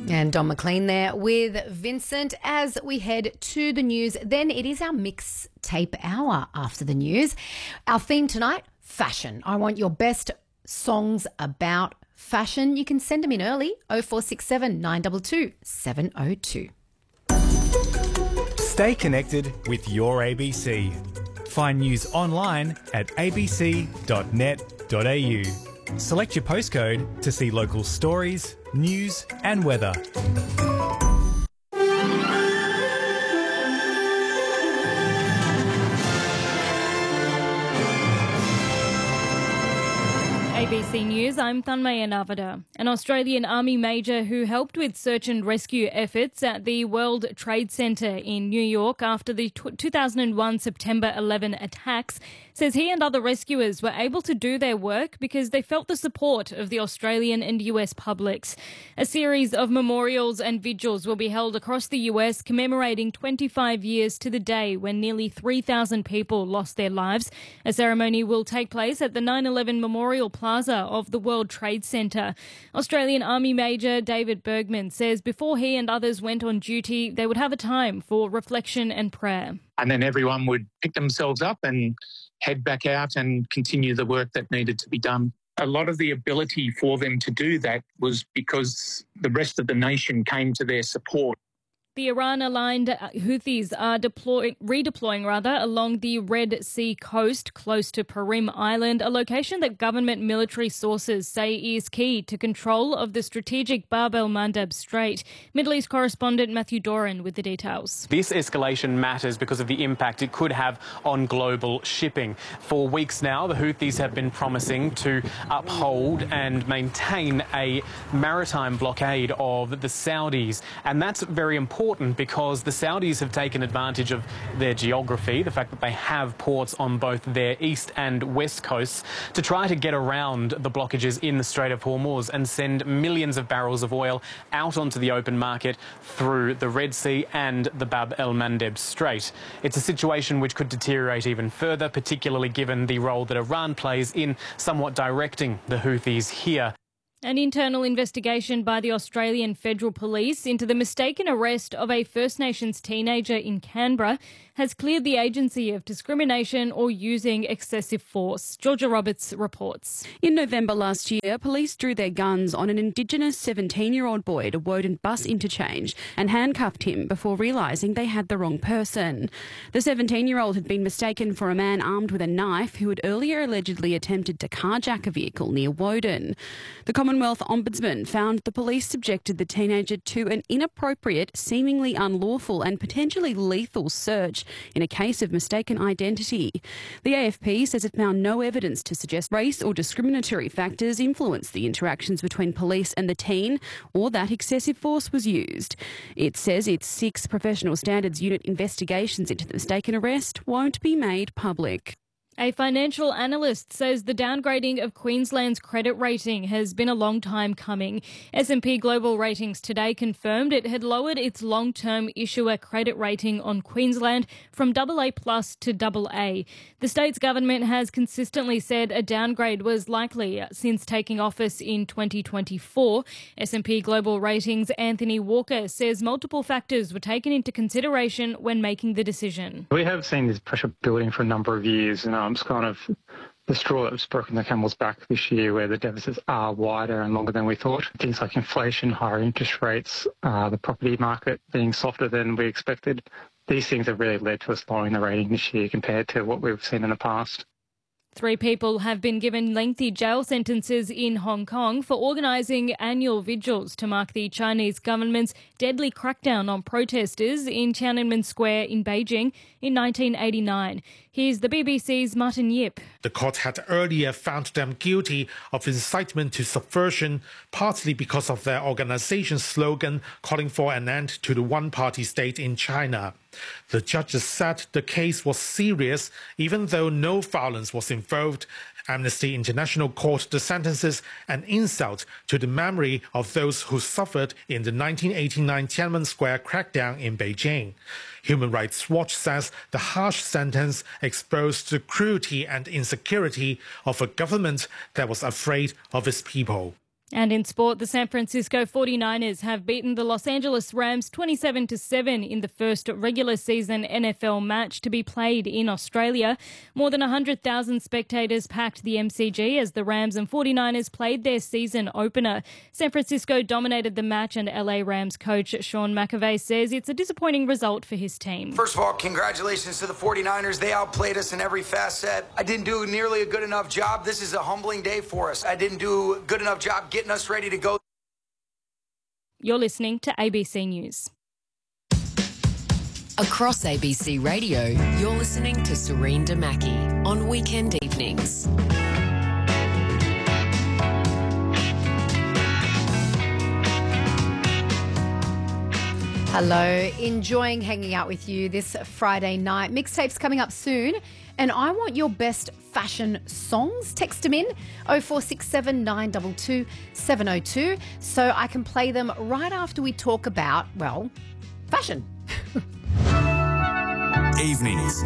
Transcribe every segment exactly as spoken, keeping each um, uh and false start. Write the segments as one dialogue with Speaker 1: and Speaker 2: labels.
Speaker 1: And Don McLean there with Vincent as we head to the news. Then it is our mixtape hour after the news. Our theme tonight, fashion. I want your best songs about fashion. You can send them in early, oh four six seven, nine two two, seven oh two.
Speaker 2: Stay connected with your A B C. Find news online at a b c dot net dot a u. Select your postcode to see local stories, news and weather.
Speaker 3: A B C News, I'm Thanmaya Navada. An Australian Army major who helped with search and rescue efforts at the World Trade Center in New York after the two thousand one September eleventh attacks says he and other rescuers were able to do their work because they felt the support of the Australian and U S publics. A series of memorials and vigils will be held across the U S commemorating twenty-five years to the day when nearly three thousand people lost their lives. A ceremony will take place at the nine eleven Memorial Plaza of the World Trade Center. Australian Army Major David Bergman says before he and others went on duty, they would have a time for reflection and prayer.
Speaker 4: And then everyone would pick themselves up and head back out and continue the work that needed to be done. A lot of the ability for them to do that was because the rest of the nation came to their support.
Speaker 3: The Iran-aligned Houthis are deploy- redeploying rather along the Red Sea coast close to Perim Island, a location that government military sources say is key to control of the strategic Bab el-Mandeb Strait. Middle East correspondent Matthew Doran with the details.
Speaker 5: This escalation matters because of the impact it could have on global shipping. For weeks now, the Houthis have been promising to uphold and maintain a maritime blockade of the Saudis, and that's very important. Important because the Saudis have taken advantage of their geography, the fact that they have ports on both their east and west coasts, to try to get around the blockages in the Strait of Hormuz and send millions of barrels of oil out onto the open market through the Red Sea and the Bab el-Mandeb Strait. It's a situation which could deteriorate even further, particularly given the role that Iran plays in somewhat directing the Houthis here.
Speaker 3: An internal investigation by the Australian Federal Police into the mistaken arrest of a First Nations teenager in Canberra has cleared the agency of discrimination or using excessive force. Georgia Roberts reports.
Speaker 6: In November last year, police drew their guns on an Indigenous seventeen-year-old boy at a Woden bus interchange and handcuffed him before realising they had the wrong person. The seventeen-year-old had been mistaken for a man armed with a knife who had earlier allegedly attempted to carjack a vehicle near Woden. The Commonwealth Ombudsman found the police subjected the teenager to an inappropriate, seemingly unlawful and potentially lethal search in a case of mistaken identity. The A F P says it found no evidence to suggest race or discriminatory factors influenced the interactions between police and the teen or that excessive force was used. It says its six Professional Standards Unit investigations into the mistaken arrest won't be made public.
Speaker 3: A financial analyst says the downgrading of Queensland's credit rating has been a long time coming. S and P Global Ratings today confirmed it had lowered its long-term issuer credit rating on Queensland from double A plus to double A. The state's government has consistently said a downgrade was likely since taking office in twenty twenty-four. S and P Global Ratings' Anthony Walker says multiple factors were taken into consideration when making the decision.
Speaker 7: We have seen this pressure building for a number of years, and um, it's kind of the straw that's broken the camel's back this year, where the deficits are wider and longer than we thought. Things like inflation, higher interest rates, uh, the property market being softer than we expected. These things have really led to us lowering the rating this year compared to what we've seen in the past.
Speaker 3: Three people have been given lengthy jail sentences in Hong Kong for organising annual vigils to mark the Chinese government's deadly crackdown on protesters in Tiananmen Square in Beijing in nineteen eighty-nine. Here's the B B C's Martin Yip.
Speaker 8: The court had earlier found them guilty of incitement to subversion, partly because of their organization's slogan calling for an end to the one-party state in China. The judges said the case was serious, even though no violence was involved. Amnesty International called the sentences an insult to the memory of those who suffered in the nineteen eighty-nine Tiananmen Square crackdown in Beijing. Human Rights Watch says the harsh sentence exposed the cruelty and insecurity of a government that was afraid of its people.
Speaker 3: And in sport, the San Francisco forty-niners have beaten the Los Angeles Rams twenty-seven to seven in the first regular season N F L match to be played in Australia. More than one hundred thousand spectators packed the M C G as the Rams and forty-niners played their season opener. San Francisco dominated the match, and L A Rams coach Sean McAvey says it's a disappointing result for his team.
Speaker 9: First of all, congratulations to the forty-niners. They outplayed us in every facet. I didn't do nearly a good enough job. This is a humbling day for us. I didn't do a good enough job getting us ready to go.
Speaker 3: You're listening to A B C News.
Speaker 10: Across A B C Radio, you're listening to Serene Damaki on weekend evenings.
Speaker 1: Hello, enjoying hanging out with you this Friday night. Mixtapes coming up soon, and I want your best fashion songs. Text them in oh four six seven, nine two two, seven oh two so I can play them right after we talk about, well, fashion.
Speaker 11: Evenings.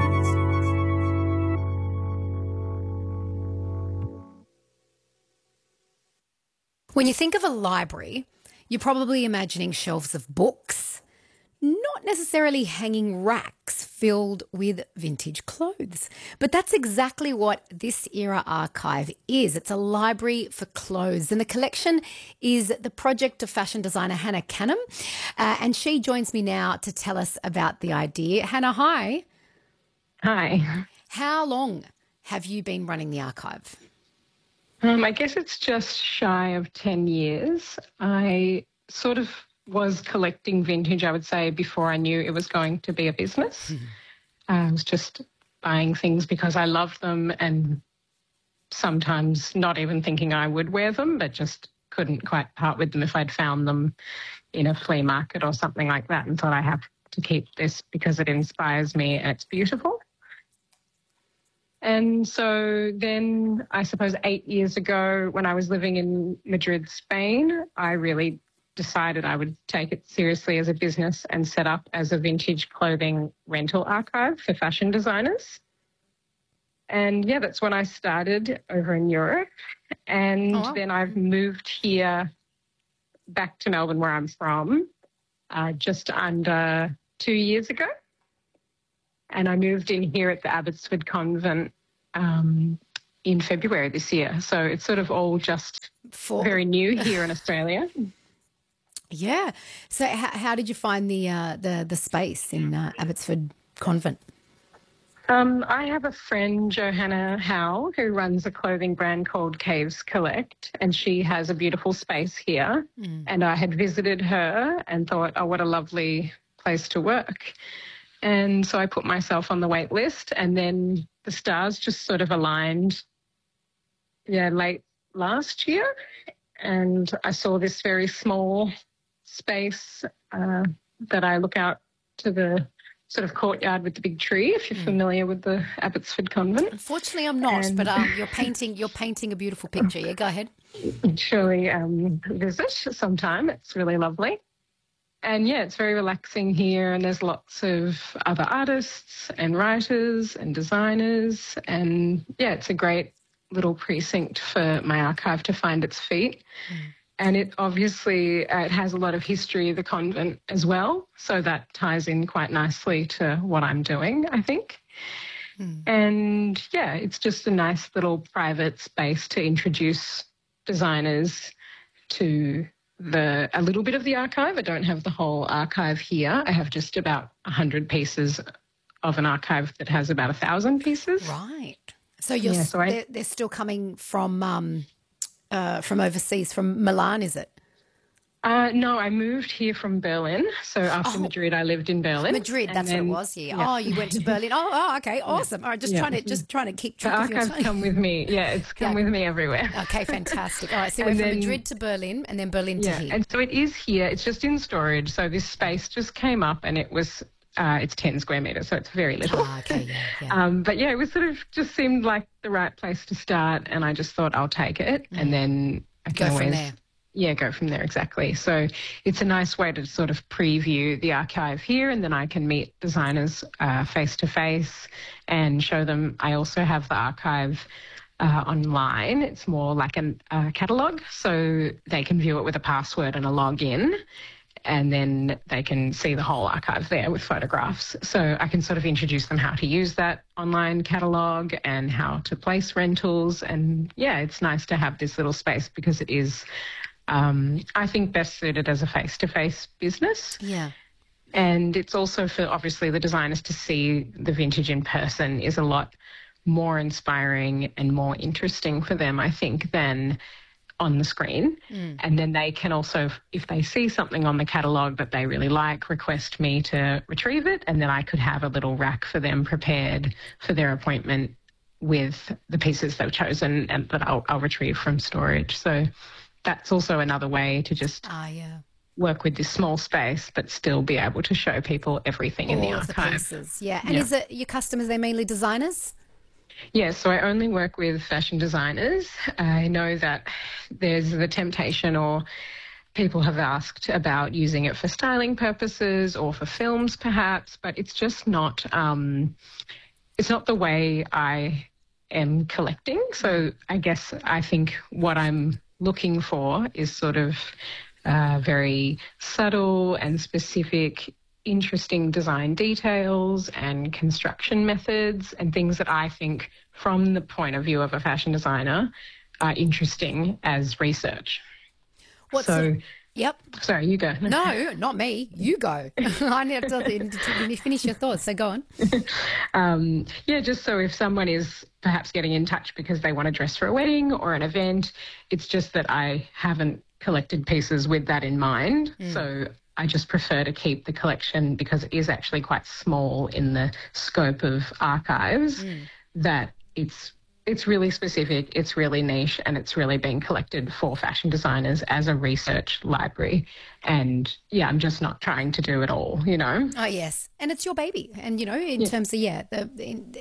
Speaker 1: When you think of a library, you're probably imagining shelves of books, not necessarily hanging racks filled with vintage clothes. But that's exactly what this era archive is. It's a library for clothes. And the collection is the project of fashion designer Hannah Canham. Uh, and she joins me now to tell us about the idea. Hannah, hi.
Speaker 12: Hi.
Speaker 1: How long have you been running the archive?
Speaker 12: Um, I guess it's just shy of ten years. I sort of was collecting vintage, I would say, before I knew it was going to be a business. Mm-hmm. I was just buying things because I love them and sometimes not even thinking I would wear them, but just couldn't quite part with them if I'd found them in a flea market or something like that, and thought I have to keep this because it inspires me and it's beautiful. And so then I suppose eight years ago when I was living in Madrid, Spain, I really decided I would take it seriously as a business and set up as a vintage clothing rental archive for fashion designers. And yeah, that's when I started over in Europe. And oh, wow. Then I've moved here back to Melbourne where I'm from uh, just under two years ago. And I moved in here at the Abbotsford Convent um, in February this year. So it's sort of all just For... very new here in Australia.
Speaker 1: Yeah. So how, how did you find the uh, the the space in uh, Abbotsford Convent?
Speaker 12: Um, I have a friend, Johanna Howe, who runs a clothing brand called Caves Collect, and she has a beautiful space here. Mm. And I had visited her and thought, oh, what a lovely place to work. And so I put myself on the wait list, and then the stars just sort of aligned, yeah, late last year. And I saw this very small space uh, that I look out to the sort of courtyard with the big tree, if you're familiar with the Abbotsford Convent.
Speaker 1: Unfortunately, I'm not, and... but um, you're painting you're painting a beautiful picture. Yeah, go ahead.
Speaker 12: Surely um, visit sometime. It's really lovely. And, yeah, it's very relaxing here, and there's lots of other artists and writers and designers. And, yeah, it's a great little precinct for my archive to find its feet. Mm. And it obviously uh, it has a lot of history of the convent as well, so that ties in quite nicely to what I'm doing, I think. Mm. And, yeah, it's just a nice little private space to introduce designers to the a little bit of the archive. I don't have the whole archive here. I have just about one hundred pieces of an archive that has about one thousand pieces.
Speaker 1: Right. So you're
Speaker 12: yeah, so I,
Speaker 1: they're, they're still coming from um, uh, from overseas, from Milan, is it?
Speaker 12: Uh, no, I moved here from Berlin. So after
Speaker 1: oh,
Speaker 12: Madrid, I lived in Berlin.
Speaker 1: Madrid, that's
Speaker 12: then,
Speaker 1: what it was. Yeah.
Speaker 12: yeah.
Speaker 1: Oh, you went to Berlin. Oh, oh okay, awesome. All right, just
Speaker 12: yeah.
Speaker 1: trying to just trying to keep track
Speaker 12: the
Speaker 1: of your
Speaker 12: archive's
Speaker 1: time.
Speaker 12: come with me. Yeah, it's come yeah. with me everywhere.
Speaker 1: Okay, fantastic. All right, so we went from Madrid to Berlin, and then Berlin
Speaker 12: yeah,
Speaker 1: to here.
Speaker 12: And so it is here. It's just in storage. So this space just came up, and it was. Uh, it's ten square metres, so it's very little.
Speaker 1: Ah, okay, yeah, yeah.
Speaker 12: um, but, yeah, it was sort of just seemed like the right place to start, and I just thought I'll take it, mm. and then I can
Speaker 1: go
Speaker 12: always,
Speaker 1: from there.
Speaker 12: Yeah, go from there, exactly. So it's a nice way to sort of preview the archive here, and then I can meet designers uh, face-to-face and show them. I also have the archive uh, online. It's more like a uh, catalogue, so they can view it with a password and a login, and then they can see the whole archive there with photographs. So I can sort of introduce them how to use that online catalogue and how to place rentals. And yeah, it's nice to have this little space because it is, um, I think, best suited as a face-to-face business.
Speaker 1: Yeah.
Speaker 12: And it's also for, obviously, the designers to see the vintage in person is a lot more inspiring and more interesting for them, I think, than on the screen. Mm. And then they can also, if they see something on the catalogue that they really like, request me to retrieve it, and then I could have a little rack for them prepared for their appointment with the pieces they've chosen and that I'll, I'll retrieve from storage. So that's also another way to just
Speaker 1: ah, yeah.
Speaker 12: work with this small space but still be able to show people everything
Speaker 1: All
Speaker 12: in the
Speaker 1: of
Speaker 12: archive.
Speaker 1: The pieces. Yeah. And
Speaker 12: yeah.
Speaker 1: is it your customers, they're mainly designers?
Speaker 12: Yes, so I only work with fashion designers. I know that there's the temptation, or people have asked about using it for styling purposes or for films perhaps, but it's just not, um, it's not the way I am collecting. So I guess I think what I'm looking for is sort of uh, very subtle and specific, interesting design details and construction methods and things that I think from the point of view of a fashion designer are interesting as research.
Speaker 1: What's
Speaker 12: so,
Speaker 1: the, yep.
Speaker 12: Sorry, you go.
Speaker 1: No, not me. You go. I need to, to finish your thoughts, so go on.
Speaker 12: um, yeah, just so if someone is perhaps getting in touch because they want to dress for a wedding or an event, it's just that I haven't collected pieces with that in mind. Mm. So I just prefer to keep the collection, because it is actually quite small in the scope of archives, mm. that it's it's really specific, it's really niche, and it's really being collected for fashion designers as a research library. And yeah, I'm just not trying to do it all, you know?
Speaker 1: Oh, yes. And it's your baby. And, you know, in
Speaker 12: yeah.
Speaker 1: terms of, yeah, the, in,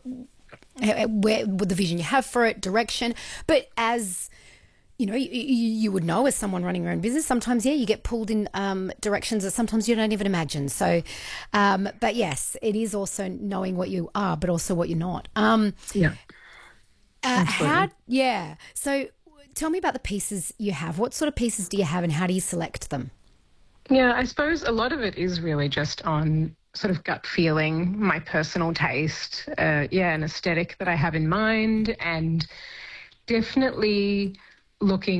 Speaker 1: where, with the vision you have for it, direction. But as... You know, you, you would know as someone running your own business, sometimes, yeah, you get pulled in um, directions that sometimes you don't even imagine. So, um, but yes, it is also knowing what you are, but also what you're not. Um,
Speaker 12: yeah.
Speaker 1: Uh, how, yeah. So tell me about the pieces you have. What sort of pieces do you have and how do you select them?
Speaker 12: Yeah, I suppose a lot of it is really just on sort of gut feeling, my personal taste, uh, yeah, an aesthetic that I have in mind, and definitely looking